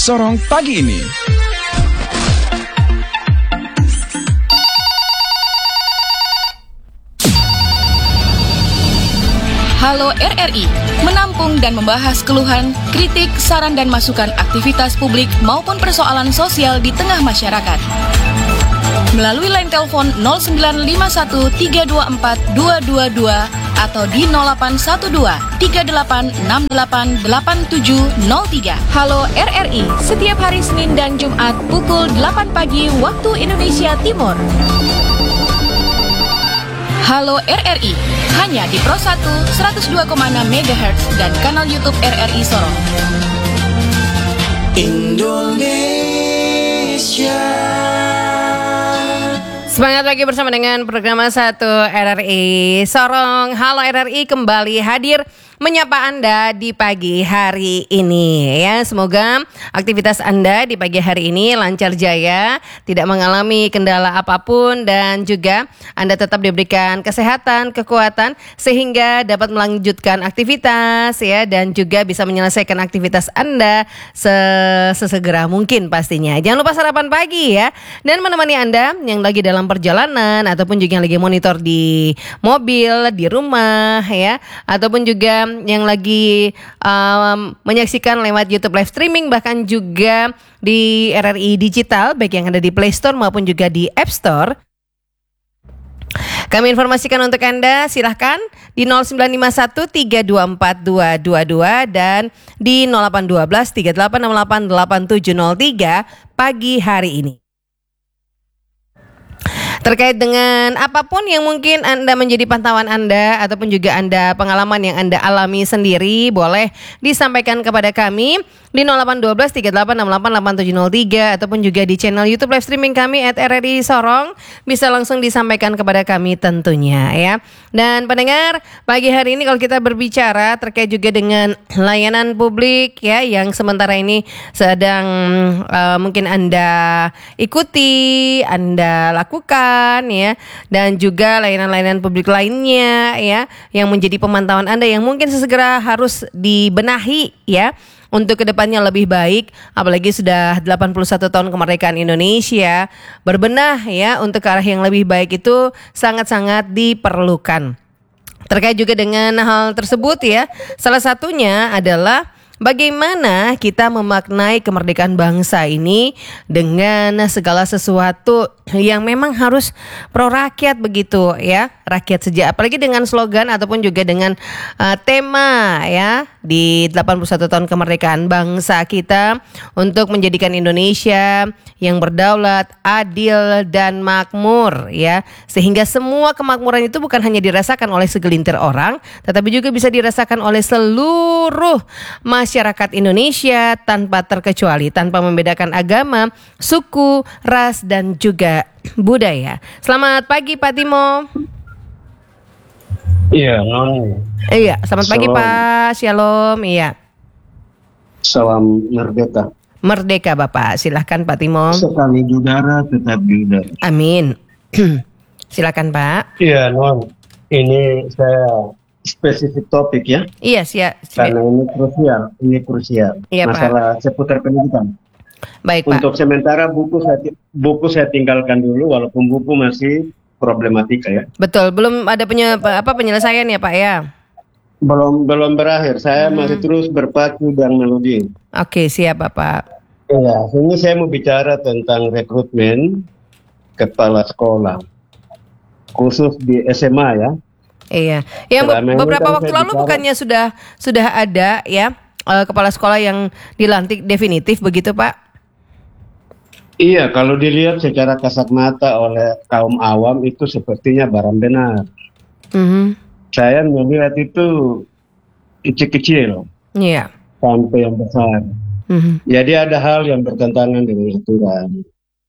Sorong pagi ini. Halo RRI, menampung dan membahas keluhan, kritik, saran dan masukan aktivitas publik maupun persoalan sosial di tengah masyarakat. Melalui line telepon 0951 324 222 atau di 0812 3868 8703. Halo RRI, setiap hari Senin dan Jumat pukul 8 pagi waktu Indonesia Timur. Halo RRI, hanya di Pro 1 102,6 MHz dan kanal YouTube RRI Sorong. Indonesia. Semangat pagi bersama dengan program 1 RRI Sorong. Halo RRI kembali hadir menyapa Anda di pagi hari ini ya. Semoga aktivitas Anda di pagi hari ini lancar jaya, tidak mengalami kendala apapun dan juga Anda tetap diberikan kesehatan, kekuatan sehingga dapat melanjutkan aktivitas ya dan juga bisa menyelesaikan aktivitas Anda sesegera mungkin pastinya. Jangan lupa sarapan pagi ya dan menemani Anda yang lagi dalam perjalanan ataupun juga yang lagi monitor di mobil, di rumah ya ataupun juga yang lagi menyaksikan lewat YouTube live streaming bahkan juga di RRI Digital baik yang ada di Play Store maupun juga di App Store. Kami informasikan untuk Anda silahkan di 0951 324 222 dan di 0812 3868 8703 pagi hari ini. Terkait dengan apapun yang mungkin Anda menjadi pantauan Anda ataupun juga Anda pengalaman yang Anda alami sendiri boleh disampaikan kepada kami di 0812 3868 8703 ataupun juga di channel YouTube live streaming kami @RRI Sorong bisa langsung disampaikan kepada kami tentunya ya. Dan pendengar, pagi hari ini kalau kita berbicara terkait juga dengan layanan publik ya yang sementara ini sedang mungkin Anda ikuti, Anda lakukan ya dan juga layanan-layanan publik lainnya ya yang menjadi pemantauan Anda yang mungkin sesegera harus dibenahi ya untuk kedepannya lebih baik apalagi sudah 81 tahun kemerdekaan Indonesia berbenah ya untuk ke arah yang lebih baik itu sangat-sangat diperlukan. Terkait juga dengan hal tersebut ya salah satunya adalah bagaimana kita memaknai kemerdekaan bangsa ini dengan segala sesuatu yang memang harus pro rakyat begitu ya, rakyat sejak apalagi dengan slogan ataupun juga dengan tema ya di 81 tahun kemerdekaan bangsa kita untuk menjadikan Indonesia yang berdaulat, adil dan makmur ya, sehingga semua kemakmuran itu bukan hanya dirasakan oleh segelintir orang, tetapi juga bisa dirasakan oleh seluruh masyarakat Indonesia tanpa terkecuali, tanpa membedakan agama, suku, ras dan juga budaya. Selamat pagi Pak Timo. Iya, non. Iya, selamat pagi Pak. Shalom. Iya. Salam merdeka. Merdeka Bapak. Silahkan Pak Timo. Sekali di udara, tetap di udara. Amin. Silakan Pak. Iya, non. Ini saya spesifik topik ya. Iya, siap. Karena ini krusial. Iya, masalah Pak. seputar pendidikan. Baik Pak. Untuk sementara buku saya tinggalkan dulu, walaupun buku masih problematika ya. Betul, belum ada penyelesaian ya Pak ya. Belum berakhir. Saya masih terus berpacu dan melodi. Oke, siap Bapak. Iya, ini saya mau bicara tentang rekrutmen kepala sekolah, khusus di SMA ya. Iya, yang beberapa waktu lalu bukannya sudah ada ya kepala sekolah yang dilantik definitif begitu Pak? Iya, kalau dilihat secara kasat mata oleh kaum awam itu sepertinya barang benar. Saya melihat itu kecil-kecil sampai yang besar. Jadi ada hal yang bertentangan dengan aturan.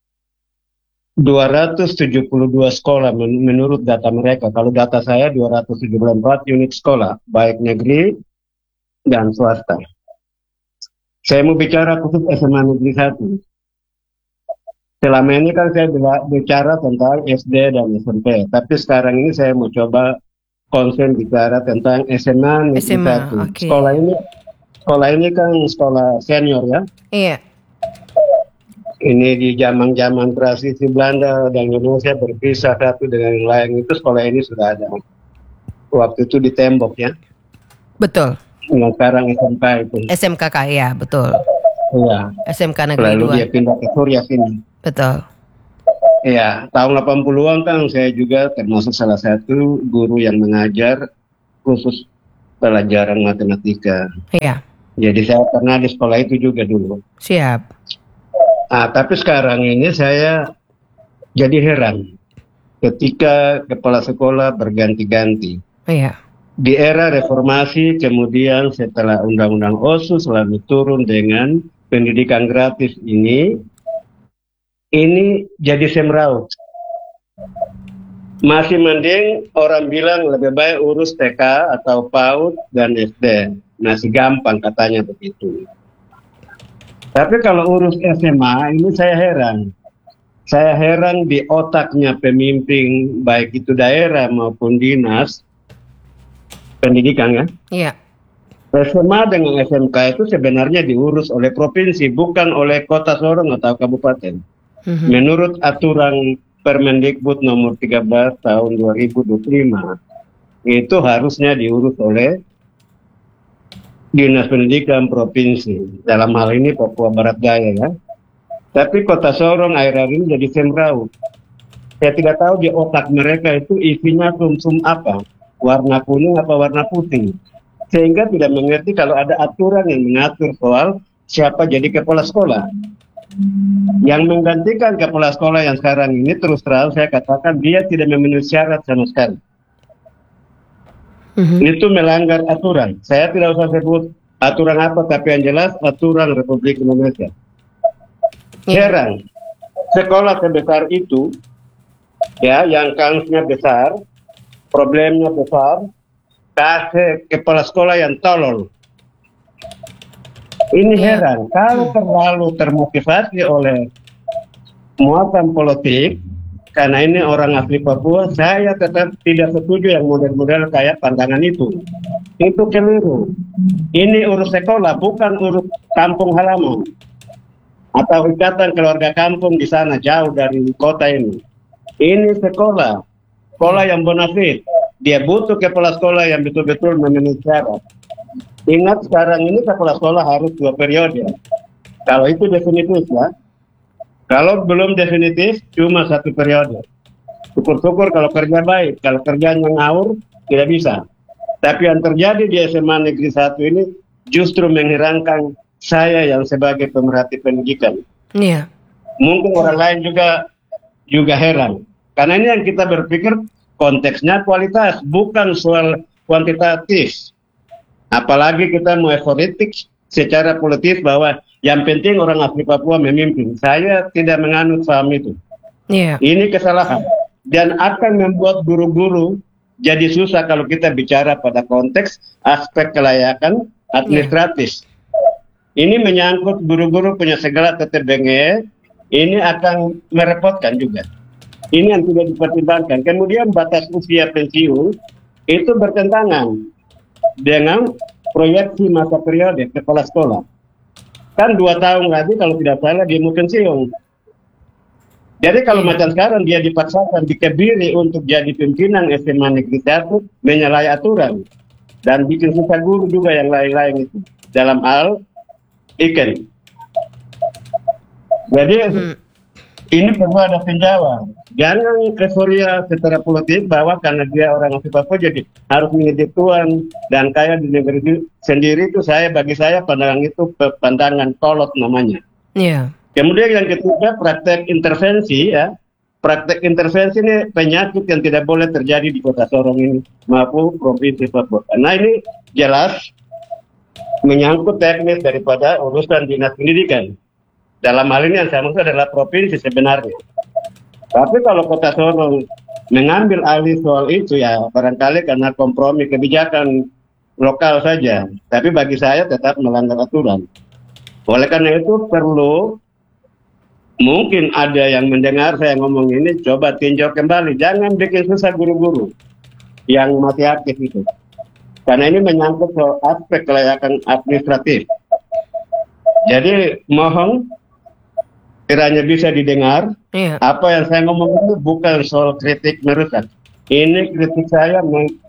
272 sekolah menurut data mereka. Kalau data saya 274 unit sekolah, baik negeri dan swasta. Saya mau bicara khusus SMA Negeri 1. Selama ini kan saya bicara tentang SD dan SMP, tapi sekarang ini saya mau coba konsen bicara tentang SMA Negeri 1. Okay. Sekolah ini kan sekolah senior ya. Iya. Ini di zaman-zaman transisi Belanda dan Indonesia berpisah satu dengan yang lain, itu sekolah ini sudah ada. Waktu itu di tembok ya, Betul. yang sekarang SMK itu. SMKK ya, betul. Iya. SMK Negeri Lalu 2. dia pindah ke Surya sini. Betul. Iya, tahun 80-an kan saya juga termasuk salah satu guru yang mengajar khusus pelajaran matematika. Iya. Jadi saya pernah di sekolah itu juga dulu. Siap. Tapi sekarang ini saya jadi heran ketika kepala sekolah berganti-ganti. Iya. Di era reformasi, kemudian setelah Undang-Undang OSUS lalu turun dengan pendidikan gratis ini jadi semraut. Masih mending orang bilang lebih baik urus TK atau PAUD dan SD. Masih gampang katanya begitu. Tapi kalau urus SMA ini saya heran. Saya heran di otaknya pemimpin baik itu daerah maupun dinas pendidikan ya. Iya. SMA dengan SMK itu sebenarnya diurus oleh provinsi, bukan oleh kota Sorong atau kabupaten. Menurut aturan Permendikbud nomor 13 tahun 2025, itu harusnya diurus oleh Dinas Pendidikan Provinsi. Dalam hal ini Papua Barat Daya ya. Tapi kota Sorong akhir-akhir ini jadi semraut. Saya tidak tahu di otak mereka itu isinya sumsum apa. Warna kuning apa warna putih. Sehingga tidak mengerti kalau ada aturan yang mengatur soal siapa jadi kepala sekolah. Yang menggantikan kepala sekolah yang sekarang ini terus terang saya katakan dia tidak memenuhi syarat sama sekali. Itu melanggar aturan. Saya tidak usah sebut aturan apa, tapi yang jelas aturan Republik Indonesia. Heran, sekolah sebesar itu, ya, yang kansnya besar, problemnya besar, kasih kepala sekolah yang tolol. Ini heran, kalau terlalu termotivasi oleh muatan politik, karena ini orang asli Papua, saya tetap tidak setuju yang model-model kayak pandangan itu. Itu keliru. Ini urus sekolah, bukan urus kampung halaman. Atau ikatan keluarga kampung di sana, jauh dari kota ini. Ini sekolah. Sekolah yang bonafit. Dia butuh kepala sekolah yang betul-betul memenuhi syarat. Ingat sekarang ini kepala sekolah harus 2 periode. Kalau itu definitif ya. Kalau belum definitif, cuma 1 periode. Syukur-syukur kalau kerja baik. Kalau kerjanya ngawur, tidak bisa. Tapi yang terjadi di SMA Negeri 1 ini justru mengherankan saya yang sebagai pemerhati pendidikan. Iya. Mungkin orang lain juga heran. Karena ini yang kita berpikir konteksnya kualitas, bukan soal kuantitatif. Apalagi kita mau politik secara politis bahwa yang penting orang asli Papua memimpin. Saya tidak menganut paham itu. Iya. Ini kesalahan. Dan akan membuat guru-guru jadi susah kalau kita bicara pada konteks aspek kelayakan administratif. Ini menyangkut guru-guru punya segala tetebenge. Ini akan merepotkan juga. Ini yang tidak dipertimbangkan. Kemudian batas usia pensiun itu bertentangan dengan proyeksi masa periode kepala sekolah. Kan 2 tahun lagi kalau tidak salah dia mau pensiun. Jadi kalau macam sekarang dia dipaksakan dikebiri untuk jadi pimpinan SMA Negeri 1 menyalahi aturan dan bikin susah guru juga yang lain-lain itu dalam hal ikan. Jadi ini perlu ada penjawab. Jangan euforia secara politik bahwa karena dia orang asli Papua jadi harus menjadi tuan dan kaya di negeri sendiri itu bagi saya pandangan itu pandangan kolot namanya. Iya. Kemudian yang ketiga praktek intervensi ya. Praktek intervensi ini penyakit yang tidak boleh terjadi di Kota Sorong ini maupun Provinsi Papua. Nah ini jelas menyangkut teknis daripada urusan dinas pendidikan. Dalam hal ini yang saya maksud adalah provinsi sebenarnya. Tapi kalau Kota Sorong mengambil alih soal itu ya barangkali karena kompromi kebijakan lokal saja. Tapi bagi saya tetap melanggar aturan. Oleh karena itu perlu mungkin ada yang mendengar saya ngomong ini coba tinjau kembali. Jangan bikin susah guru-guru yang masih aktif itu. Karena ini menyangkut soal aspek kelayakan administratif. Jadi mohon kiranya bisa didengar. Iya. Apa yang saya ngomong itu bukan soal kritik merusak. Ini kritik saya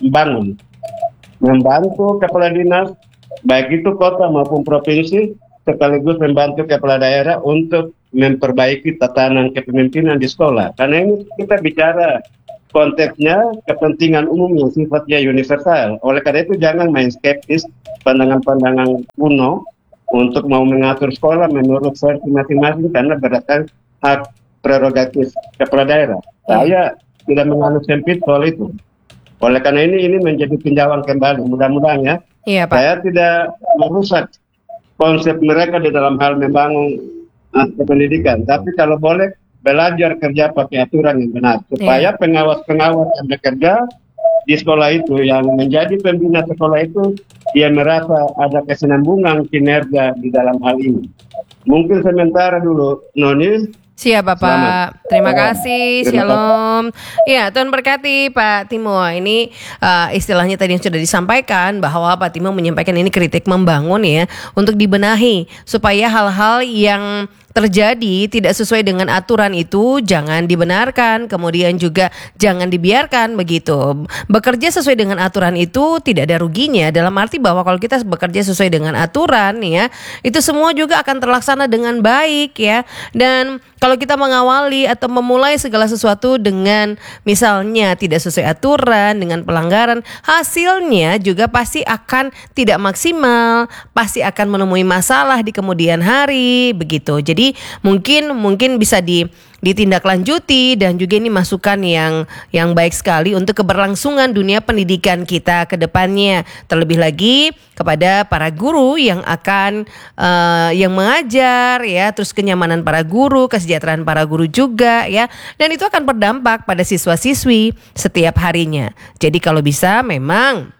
membantu kepala dinas, baik itu kota maupun provinsi, sekaligus membantu kepala daerah untuk memperbaiki tatanan kepemimpinan di sekolah. Karena ini kita bicara konteksnya kepentingan umum yang sifatnya universal. Oleh karena itu jangan main skeptis, pandangan-pandangan kuno untuk mau mengatur sekolah menurut versi masing-masing karena berdasarkan hak prerogatif kepala daerah. Saya tidak menganut sempit soal itu. Oleh karena ini menjadi tinjauan kembali. Mudah-mudahan ya. Iya, Pak. Saya tidak merusak konsep mereka di dalam hal membangun pendidikan. Tapi kalau boleh belajar kerja pakai aturan yang benar supaya pengawas-pengawas yang bekerja di sekolah itu yang menjadi pembina sekolah itu dia merasa ada kesinambungan kinerja di dalam hal ini. Mungkin sementara dulu Noni. Siap Bapak, Selamat. terima kasih, shalom. Ya, Tuhan berkati Pak Timo. Ini istilahnya tadi yang sudah disampaikan bahwa Pak Timo menyampaikan ini kritik membangun ya, untuk dibenahi supaya hal-hal yang terjadi tidak sesuai dengan aturan itu jangan dibenarkan, kemudian juga jangan dibiarkan begitu. Bekerja sesuai dengan aturan itu tidak ada ruginya, dalam arti bahwa kalau kita bekerja sesuai dengan aturan ya, itu semua juga akan terlaksana dengan baik ya. Dan kalau kita mengawali atau memulai segala sesuatu dengan misalnya tidak sesuai aturan, dengan pelanggaran, hasilnya juga pasti akan tidak maksimal, pasti akan menemui masalah di kemudian hari begitu. Jadi mungkin bisa ditindaklanjuti, dan juga ini masukan yang baik sekali untuk keberlangsungan dunia pendidikan kita ke depannya. Terlebih lagi kepada para guru yang akan yang mengajar ya, terus kenyamanan para guru, kesejahteraan para guru juga ya. Dan itu akan berdampak pada siswa-siswi setiap harinya. Jadi kalau bisa memang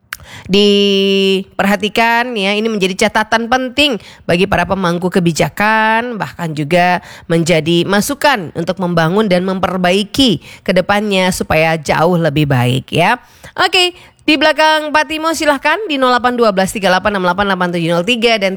diperhatikan ya, ini menjadi catatan penting bagi para pemangku kebijakan, bahkan juga menjadi masukan untuk membangun dan memperbaiki ke depannya supaya jauh lebih baik ya. Oke, di belakang Pak Timo silahkan di 081238688703 dan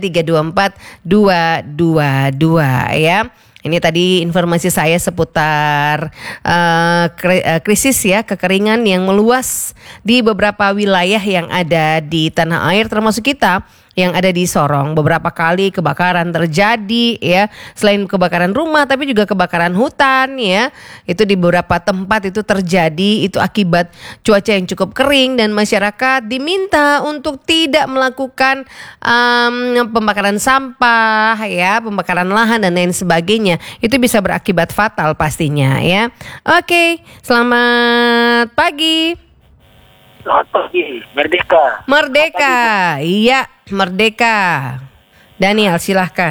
3242222 ya. Ini tadi informasi saya seputar krisis ya, kekeringan yang meluas di beberapa wilayah yang ada di tanah air termasuk kita yang ada di Sorong. Beberapa kali kebakaran terjadi ya, selain kebakaran rumah tapi juga kebakaran hutan ya. Itu di beberapa tempat itu terjadi, itu akibat cuaca yang cukup kering, dan masyarakat diminta untuk tidak melakukan pembakaran sampah ya, pembakaran lahan dan lain sebagainya. Itu bisa berakibat fatal pastinya ya. Oke, selamat pagi. Selamat pagi, Merdeka. Merdeka, iya Merdeka. Daniel silahkan.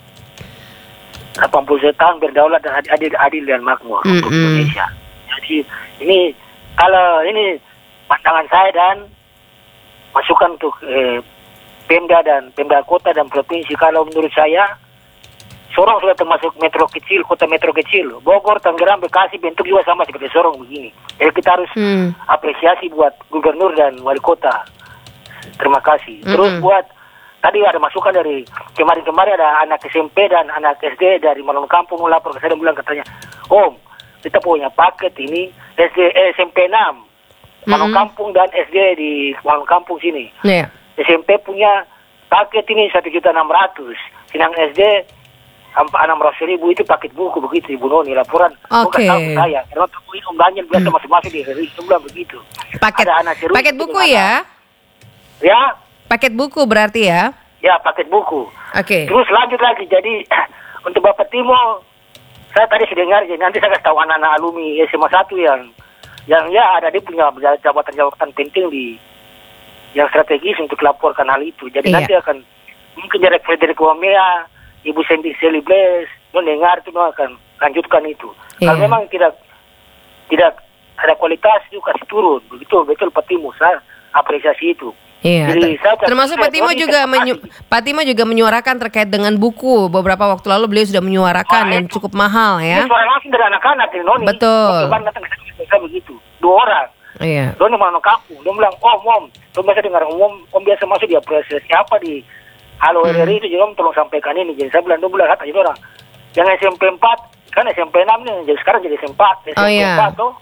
80 tahun berdaulat dan adil dan makmur untuk Indonesia. Jadi ini kalau ini pandangan saya dan masukan untuk Pemda dan Pemda kota dan provinsi. Kalau menurut saya Sorong sudah termasuk metro kecil, kota metro kecil. Bogor, Tangerang, Bekasi bentuk juga sama seperti Sorong begini. Jadi kita harus apresiasi buat gubernur dan wali kota. Terima kasih. Terus buat tadi ada masukan dari kemarin ada anak SMP dan anak SD dari Malon Kampung lapor ke saya, bilang katanya, Om, kita punya paket ini SMP 6 Malon Kampung dan SD di Malon Kampung sini. Yeah. SMP punya paket ini 1.600.000, sedang SD 600.000 itu paket buku begitu Ibu Noni, laporan. Oke. Bukan tahu saya, karena buku ini belanja biasa masing-masing di hari itu bilang begitu. Paket buku ya? Ya. Paket buku berarti ya? Ya, paket buku. Oke. Terus lanjut lagi, jadi untuk Bapak Timo, saya tadi sudah dengar, jadi nanti saya kasih tahu anak-anak alumni SMA 1 yang ya ada, dia punya jabatan-jabatan penting yang strategis untuk laporkan hal itu. Jadi nanti akan mungkin dari Frederick Wamea, Ibu Sally Blaise mendengar itu akan lanjutkan itu. Kalau memang tidak ada kualitas itu kasih turun. Begitu betul Pak Timo, saya apresiasi itu. Iya. Termasuk Pak Timo juga menyuarakan terkait dengan buku. Beberapa waktu lalu beliau sudah menyuarakan dan cukup mahal ya. Ini suara langsung dari anak-anak ini Noni. Betul. Datang ke saya begitu. 2 orang. Iya. Doni Malon Kampung. Dia bilang, Om, biasa dengar Om biasa masuk di apresiasi apa di Halo RRI itu, jadi Om tolong sampaikan ini. Jadi saya bilang, dia bilang kata jadi orang. yang SMP 4, kan SMP 6 nih, jadi sekarang jadi SMP 4. SMP 4 tuh.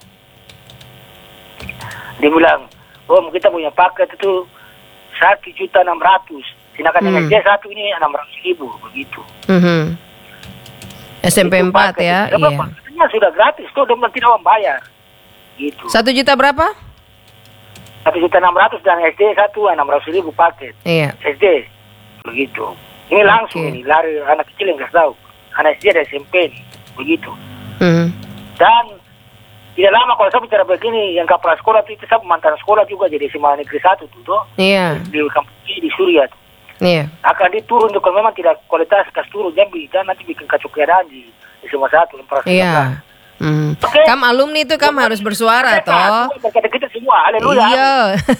Dia bilang, kita punya paket itu 1.600.000. Sedangkan yang SD 1 ini 600.000 begitu. SMP 4 paket, ya. Iya. Paketnya sudah gratis tuh, dia tidak membayar. Gitu. 1 juta berapa? 1.600.000 dan SD 600.000 paket. Iya. SD begitu. Ini langsung ini lari anak kecil yang nggak tahu. Anak SD dan SMP nih, begitu. Dan tidak lama kalau saya bicara begini, yang kepala sekolah itu saya mantan sekolah juga jadi SMA Negeri 1 tuh. Iya. Di kampung di Suria tuh. Iya. Akan diturun kalau memang tidak kualitas kas turun Jambi dan nanti bikin kacau keadaan di SMA 1 infrastruktur. Iya. Okay. Kam alumni itu harus bersuara toh. Kita semua, haleluya. Iya.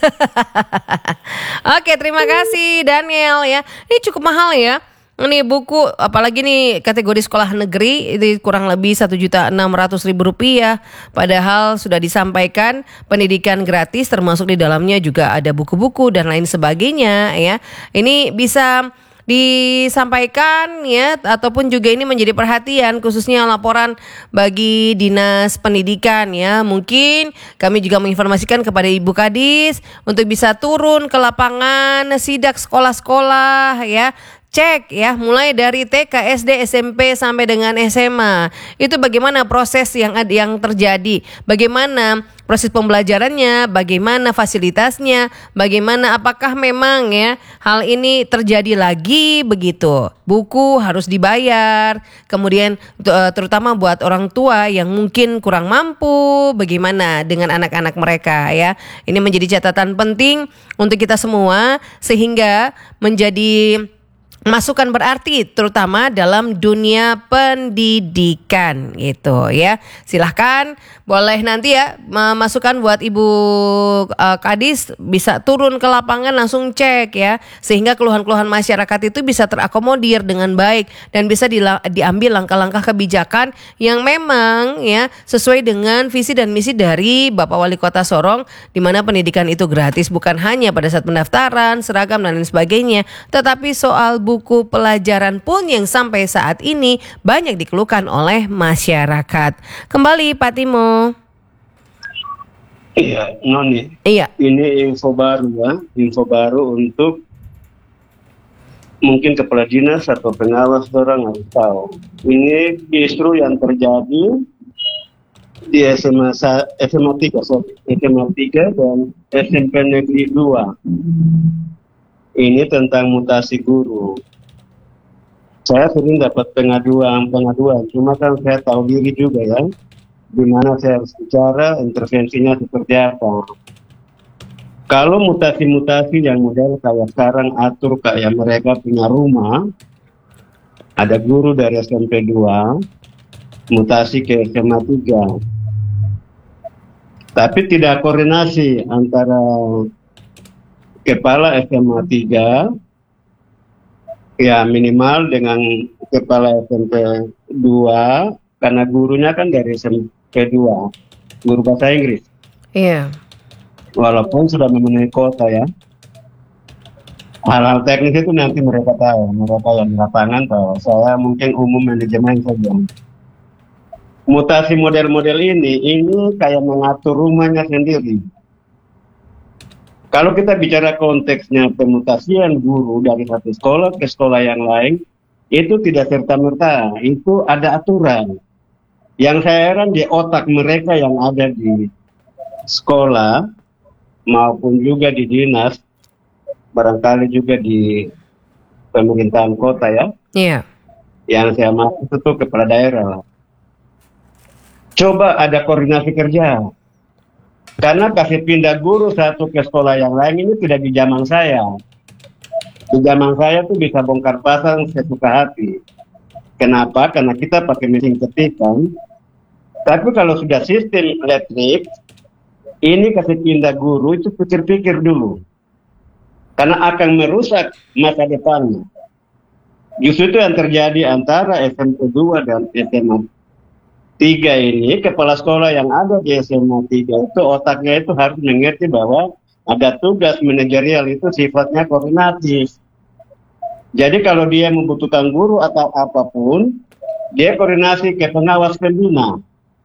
Oke, terima kasih Daniel ya. Ini cukup mahal ya. Ini buku, apalagi nih kategori sekolah negeri itu kurang lebih 1.600.000 rupiah. Padahal sudah disampaikan pendidikan gratis, termasuk di dalamnya juga ada buku-buku dan lain sebagainya ya. Ini bisa disampaikan ya, ataupun juga ini menjadi perhatian khususnya laporan bagi Dinas Pendidikan ya. Mungkin kami juga menginformasikan kepada Ibu Kadis untuk bisa turun ke lapangan, sidak sekolah-sekolah ya. Cek ya, mulai dari TK, SD, SMP sampai dengan SMA. Itu bagaimana proses yang terjadi, bagaimana proses pembelajarannya, bagaimana fasilitasnya, bagaimana apakah memang ya hal ini terjadi lagi begitu. Buku harus dibayar, kemudian terutama buat orang tua yang mungkin kurang mampu, bagaimana dengan anak-anak mereka ya. Ini menjadi catatan penting untuk kita semua sehingga menjadi masukan berarti terutama dalam dunia pendidikan gitu ya. Silahkan boleh nanti ya masukan buat Ibu Kadis bisa turun ke lapangan langsung cek ya, sehingga keluhan-keluhan masyarakat itu bisa terakomodir dengan baik dan bisa diambil langkah-langkah kebijakan yang memang ya sesuai dengan visi dan misi dari Bapak Wali Kota Sorong, di mana pendidikan itu gratis bukan hanya pada saat pendaftaran, seragam dan lain sebagainya, tetapi soal buku pelajaran pun yang sampai saat ini banyak dikeluhkan oleh masyarakat. Kembali Pak Timo. Iya, Noni. Iya. Ini info baru ya, info baru untuk mungkin kepala dinas atau pengawas orang harus tahu. Ini justru yang terjadi di SMA 3 dan SMP Negeri 2. Ini tentang mutasi guru. Saya sering dapat pengaduan, cuma kan saya tahu diri juga ya, di mana saya harus bicara, intervensinya seperti apa. Kalau mutasi-mutasi yang model kayak sekarang atur kayak mereka punya rumah, ada guru dari SMP 2, mutasi ke SMA 3. Tapi tidak koordinasi antara kepala SMA 3 ya minimal dengan kepala SMP 2, karena gurunya kan dari SMP 2, guru bahasa Inggris. Iya. Walaupun sudah memenuhi kuota ya. Hal-hal teknis itu nanti mereka tahu, mereka yang di lapangan tahu. Saya mungkin umum manajemen saja. Mutasi model-model ini kayak mengatur rumahnya sendiri. Kalau kita bicara konteksnya pemutasian guru dari satu sekolah ke sekolah yang lain, itu tidak serta-merta, itu ada aturan. Yang saya heran di otak mereka yang ada di sekolah, maupun juga di dinas, barangkali juga di pemerintahan kota ya. Iya. Yang saya maksud itu kepala daerah. Coba ada koordinasi kerja. Karena kasih pindah guru satu ke sekolah yang lain ini tidak di zaman saya. Di zaman saya tuh bisa bongkar pasang sesuka hati. Kenapa? Karena kita pakai mesin ketikan. Tapi kalau sudah sistem elektrik, ini kasih pindah guru itu pikir-pikir dulu. Karena akan merusak masa depannya. Justru itu yang terjadi antara SMP 2 dan SMA 3 ini, kepala sekolah yang ada di SMA 3 itu otaknya itu harus mengerti bahwa ada tugas manajerial itu sifatnya koordinatif. Jadi kalau dia membutuhkan guru atau apapun, dia koordinasi ke pengawas pembina.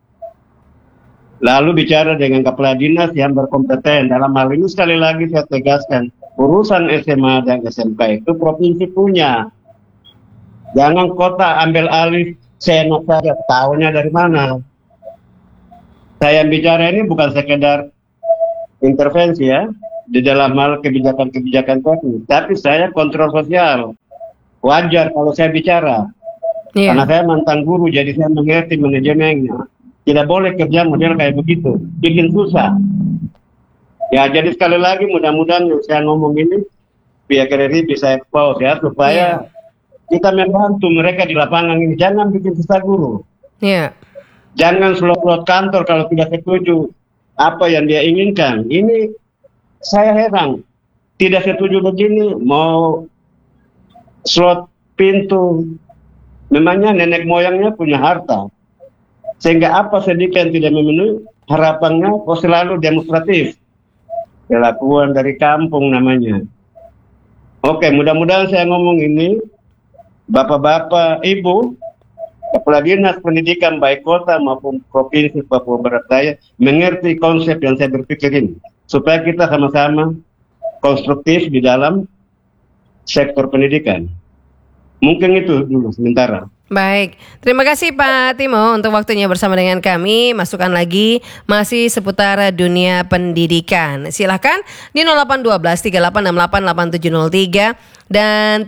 Lalu bicara dengan kepala dinas yang berkompeten. Dalam hal ini sekali lagi saya tegaskan, urusan SMA dan SMK itu provinsi punya. Jangan kota ambil alih seenak saja, tahunya dari mana. Saya bicara ini bukan sekedar intervensi ya, di dalam hal kebijakan-kebijakan teknis. Tapi saya kontrol sosial. Wajar kalau saya bicara. Karena saya mantan guru, jadi saya mengerti manajemennya. Tidak boleh kerja model kayak begitu, bikin susah. Ya, jadi sekali lagi mudah-mudahan yang saya ngomong ini pihak RRI bisa expose ya, supaya kita membantu mereka di lapangan ini. Jangan bikin susah guru. Jangan slot kantor kalau tidak setuju apa yang dia inginkan. Ini saya heran, tidak setuju begini, mau slot pintu. Memangnya nenek moyangnya punya harta. Sehingga apa sedikit yang tidak memenuhi harapannya kok selalu demonstratif. Kelakuan dari kampung namanya. Oke, mudah-mudahan saya ngomong ini, Bapak-bapak, Ibu, Kepala Dinas Pendidikan baik kota maupun Provinsi Papua Barat Daya mengerti konsep yang saya berpikir ini. Supaya kita sama-sama konstruktif di dalam sektor pendidikan. Mungkin itu dulu sementara. Baik, terima kasih Pak Timo untuk waktunya bersama dengan kami. Masukkan lagi masih seputar dunia pendidikan. Silahkan di 0812 3868 8703 dan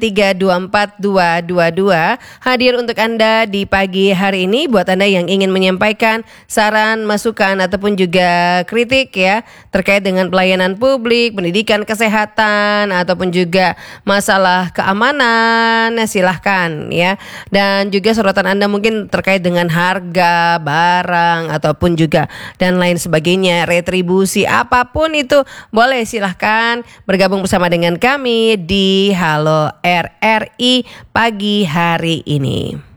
324222 hadir untuk Anda di pagi hari ini. Buat Anda yang ingin menyampaikan saran, masukan ataupun juga kritik ya terkait dengan pelayanan publik, pendidikan, kesehatan ataupun juga masalah keamanan, silahkan ya. Dan juga sorotan Anda mungkin terkait dengan harga barang ataupun juga dan lain sebagainya, retribusi apapun itu boleh, silahkan bergabung bersama dengan kami di Halo RRI pagi hari ini.